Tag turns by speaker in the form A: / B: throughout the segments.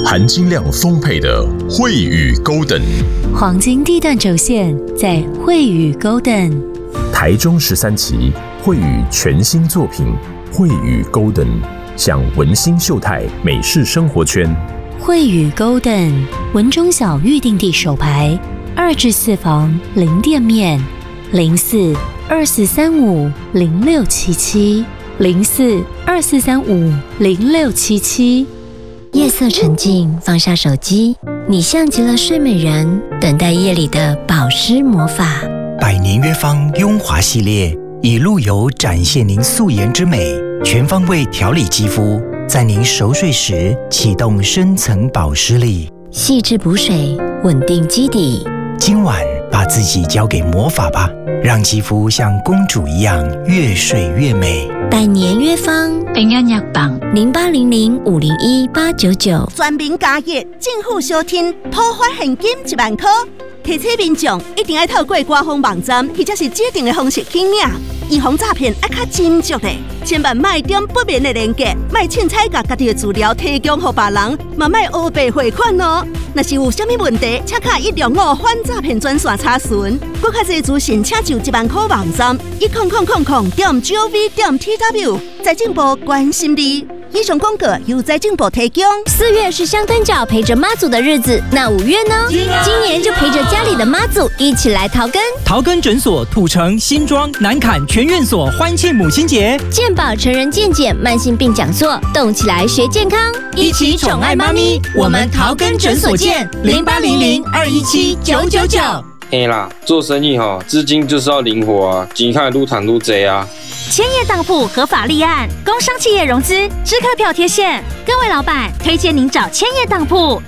A: 含金量丰沛的惠宇 Golden，
B: 黄金地段轴线在惠宇 Golden。
C: 台中13期惠宇全新作品惠宇 Golden， 向文心秀泰美式生活圈。
B: 惠宇 Golden 文中小预定地首排，2至4房零店面，0424350677，0424350677。夜色沉静，放下手机，你像极了睡美人，等待夜里的保湿魔法。
D: 百年约芳雍华系列，以露油展现您素颜之美，全方位调理肌肤，在您熟睡时启动深层保湿力，
B: 细致补水，稳定基底。
D: 今晚把自己交给魔法吧，让肌肤像公主一样越睡越美。
B: 百年约芳平安药房0800501899。
E: 全民加热，政府小厅普发现金1万块。提醒民众一定要透过官方网站或者是指定的方式去领，预防诈骗要较斟酌的，千万莫点不明的链接，莫凊彩把家己的资料提供给别人，嘛莫黑白汇款哦。若是有啥物问题，请卡105反诈骗专线查询。更较侪资讯，请就1万块网站100.gov.tw。财政部关心你。以上广告由财政部提供。
B: 4月是香灯脚陪着妈祖的日子，那5月呢？今年就陪着家里的妈祖一起来桃根。
F: 桃根诊所、土城、新庄、南崁全院所欢庆母亲节，
B: 健保成人健检慢性病讲座，动起来学健康，
F: 一起宠爱妈咪。我们桃根诊所见，0800217999。
G: 嘿啦，做生意资金就是要灵活啊，钱看愈赚愈多啊。
H: 千叶当铺合法立案，工商企业融资，支客票贴现。各位老板，推荐您找千叶当铺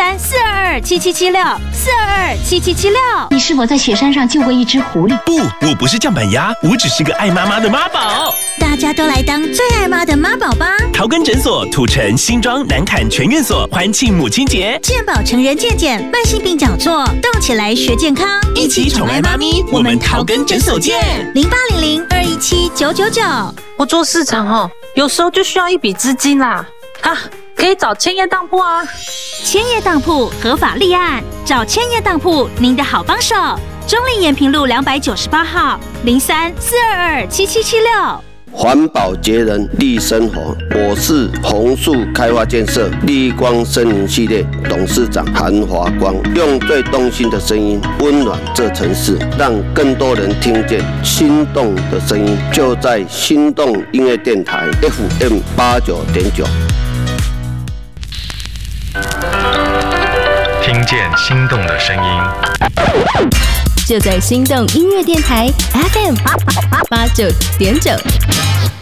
H: 03-422-7776，422-7776。
B: 你是否在雪山上救过一只狐狸？
I: 不，我不是酱板鸭，我只是个爱妈妈的妈宝。
B: 大家都来当最爱妈的妈宝吧！
I: 桃根诊所、土城、新庄、南崁全院所欢庆母亲节，
H: 健保成人健检慢性病讲座，动起来学健康，
I: 一起宠爱妈咪。我们桃根诊所见
H: ，0800217999。
J: 我做市场有时候就需要一笔资金啦，可以找千叶当铺啊。
H: 千叶当铺合法立案，找千叶当铺，您的好帮手。中立延平路298号，03-422-7776。
K: 环保节能利生活，我是红树开发建设绿光森林系列董事长韩华光，用最动心的声音温暖这城市，让更多人听见心动的声音，就在心动音乐电台 FM89.9，
L: 听见心动的声音，
B: 就在心动音乐电台 FM89.9。